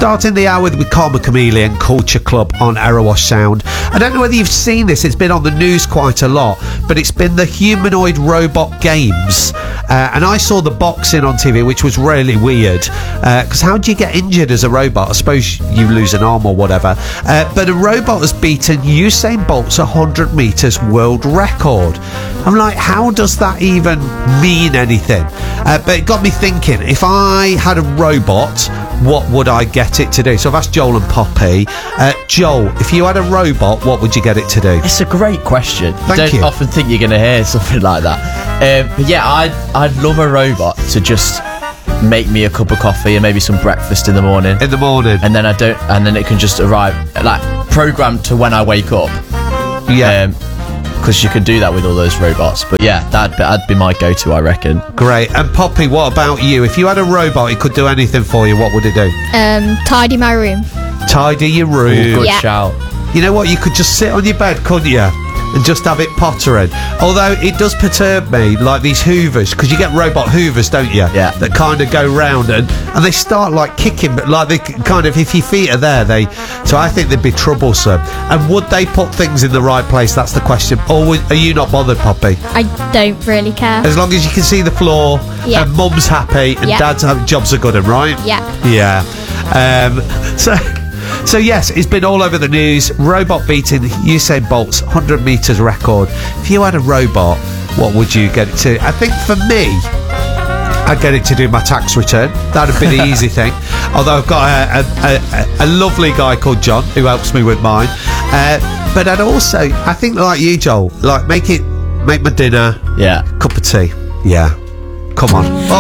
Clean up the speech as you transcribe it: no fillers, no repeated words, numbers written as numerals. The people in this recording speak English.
Starting the hour with Karma Chameleon, Culture Club on Erewash Sound. I don't know whether you've seen this, it's been on the news quite a lot, but it's been the humanoid robot games. And I saw the boxing on TV, which was really weird. Because how do you get injured as a robot? I suppose you lose an arm or whatever. But a robot has beaten Usain Bolt's 100 metres world record. I'm like, how does that even mean anything? But it got me thinking, if I had a robot, what would I get it to do? So I've asked Joel and Poppy. Joel, if you had a robot, what would you get it to do? It's a great question. Thank you. Don't often think you're going to hear something like that. But yeah, I'd love a robot to just make me a cup of coffee and maybe some breakfast in the morning. In the morning. And then then it can just arrive, like, programmed to when I wake up. Yeah. Because you can do that with all those robots. But yeah, that'd be my go-to, I reckon. Great. And Poppy, what about you? If you had a robot, it could do anything for you, what would it do? Tidy my room. Tidy your room. Ooh, good Yeah. shout. You know what? You could just sit on your bed, couldn't you? And just have it pottering. Although it does perturb me, like these hoovers, because you get robot hoovers, don't you? Yeah. That kind of go round and they start like kicking, but like they kind of, if your feet are there, so I think they'd be troublesome. And would they put things in the right place? That's the question. Or are you not bothered, Poppy? I don't really care. As long as you can see the floor, Yeah. and Mum's happy and Yeah. Dad's jobs are good, right? Yeah. Yeah. So yes, it's been all over the news. Robot beating Usain Bolt's 100 metres record. If you had a robot, what would you get it to? I think for me, I'd get it to do my tax return. That'd be the easy thing. Although I've got a lovely guy called John who helps me with mine. But I'd also, I think like you, Joel, like make my dinner. Yeah. Cup of tea. Yeah. Come on.